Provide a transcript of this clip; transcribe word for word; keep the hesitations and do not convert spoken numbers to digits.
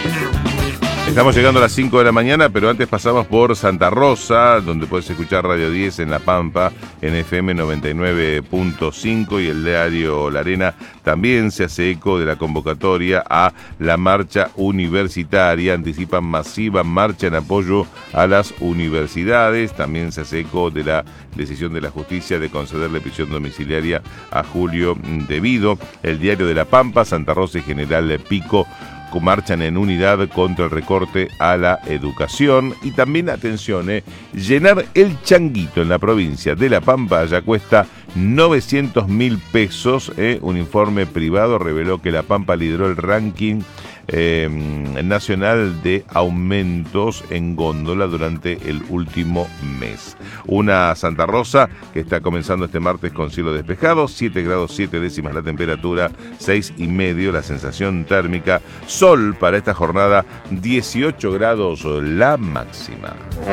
Estamos llegando a las cinco de la mañana, pero antes pasamos por Santa Rosa, donde puedes escuchar Radio diez en La Pampa, en F M noventa y nueve punto cinco, y el diario La Arena también se hace eco de la convocatoria a la marcha universitaria. Anticipan masiva marcha en apoyo a las universidades. También se hace eco de la decisión de la justicia de concederle prisión domiciliaria a Julio Devido. El diario de La Pampa, Santa Rosa y General Pico marchan en unidad contra el recorte a la educación. Y también, atención, eh, llenar el Changuito en la provincia de La Pampa ya cuesta novecientos mil pesos. Eh. Un informe privado reveló que La Pampa lideró el ranking eh, nacional de aumentos en góndola durante el último mes. Una Santa Rosa que está comenzando este martes con cielo despejado, siete grados siete décimas la temperatura, seis y medio la sensación térmica, sol para esta jornada, dieciocho grados la máxima.